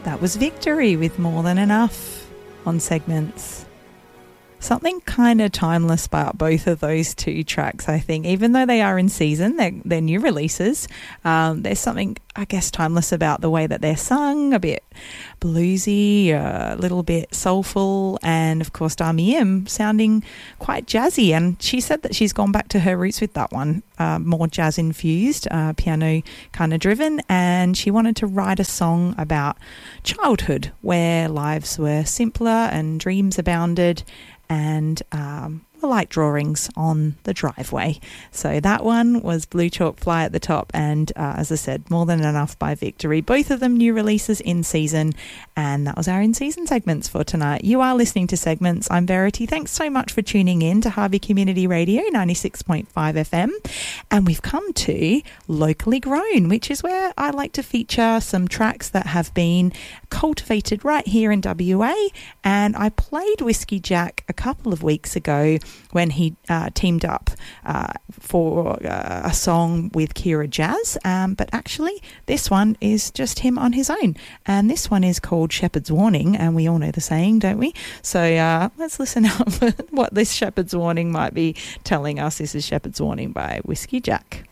That was Victory with More Than Enough on Segments. Something kind of timeless about both of those two tracks, I think. Even though they are in season, they're new releases, there's something, I guess, timeless about the way that they're sung, a bit bluesy, a little bit soulful, and of course Dami Im sounding quite jazzy. And she said that she's gone back to her roots with that one, more jazz infused, piano kind of driven, and she wanted to write a song about childhood where lives were simpler and dreams abounded, and light drawings on the driveway. So that one was Blue Chalk Fly at the top, and as I said, More Than Enough by Victory. Both of them new releases in season, and that was our in-season segments for tonight. You are listening to Segments. I'm Verity. Thanks so much for tuning in to Harvey Community Radio 96.5 FM, and we've come to Locally Grown, which is where I like to feature some tracks that have been cultivated right here in WA, and I played Whiskey Jack a couple of weeks ago when he teamed up for a song with Kira Jazz, but actually this one is just him on his own, and this one is called Shepherd's Warning, and we all know the saying, don't we? So let's listen up what this Shepherd's Warning might be telling us. This is Shepherd's Warning by Whiskey Jack.